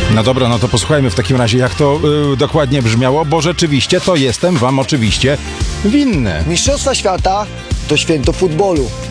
No dobra, no to posłuchajmy w takim razie, jak to dokładnie brzmiało, bo rzeczywiście to jestem wam oczywiście winny. Mistrzostwa świata to święto futbolu.